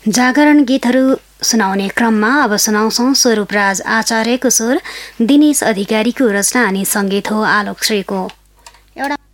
जागरण गीतहरू सुनाउने क्रममा अब सुनाउँछौँ स्वरूपराज आचार्यको स्वर, दिनेश अधिकारीको रचना अनि सङ्गीत हो आलोक श्रीको। एउटा